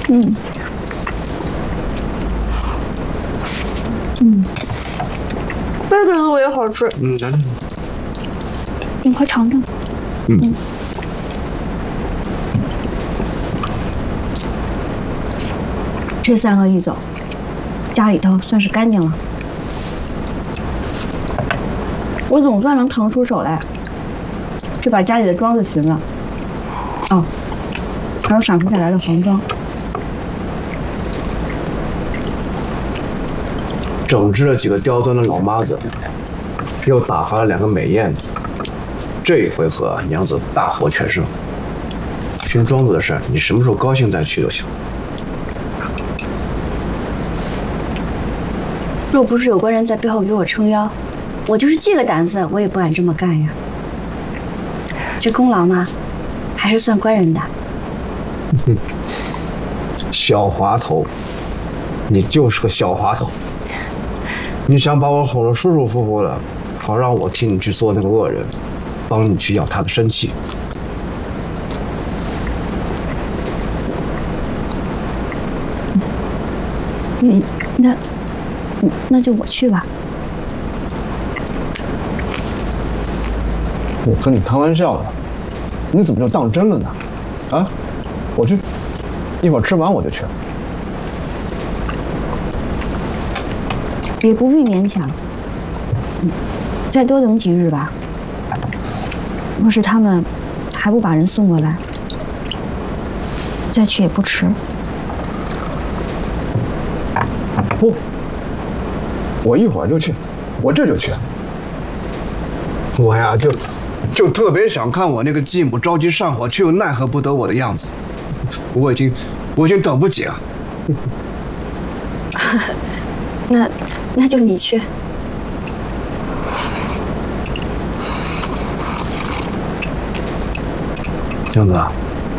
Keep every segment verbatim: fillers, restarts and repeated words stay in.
嗯，嗯，这个肉也好吃。 嗯，来来， 你快尝尝。 嗯。 嗯这三个一走，家里头算是干净了。我总算能腾出手来，去把家里的庄子寻了。哦，还有赏识下来的黄庄。 整治了几个刁钻的老妈子，又打发了两个美艳子。这一回合，娘子大获全胜。寻庄子的事，你什么时候高兴再去就行。 若不是有官人在背后给我撑腰，我就是这个胆子，我也不敢这么干呀。这功劳嘛，还是算官人的。 小滑头，你就是个小滑头。你想把我哄得舒舒服服的，好让我替你去做那个恶人，帮你去要他的生气。 嗯，那。那就我去吧。 我跟你开玩笑的，你怎么就当真了呢？啊，我去，一会儿吃完我就去。 也不必勉强，再多等几日吧。若是他们还不把人送过来，再去也不迟。 不。我一会儿就去，我这就去。我呀，就就特别想看我那个继母着急上火却又奈何不得我的样子。我已经，我已经等不及了。 那那就你去。 娘子，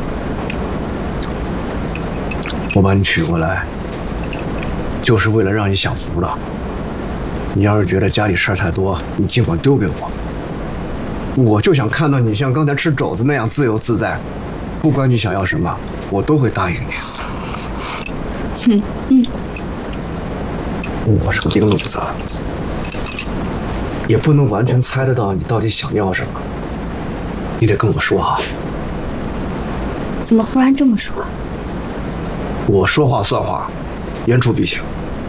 我把你娶过来，就是为了让你享福的。你要是觉得家里事儿太多，你尽管丢给我。我就想看到你像刚才吃肘子那样自由自在，不管你想要什么，我都会答应你。 嗯嗯。 我是个钉子，也不能完全猜得到你到底想要什么。你得跟我说啊。 怎么忽然这么说？ 我说话算话，言出必行。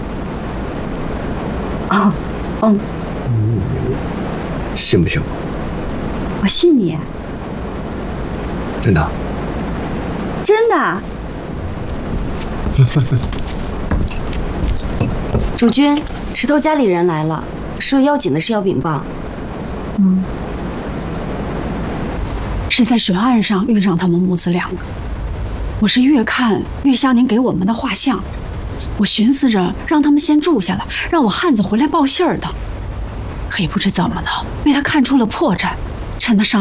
哦，嗯， 嗯，信不信我？ 我信你。 真的？ 真的。 主君，石头家里人来了，说要紧的是要禀报。 嗯， 是在悬案上遇上他们母子两个。我是越看越像您给我们的画像。我寻思着让他们先住下来，让我汉子回来报信儿的，可也不知怎么了，被他看出了破绽，趁他上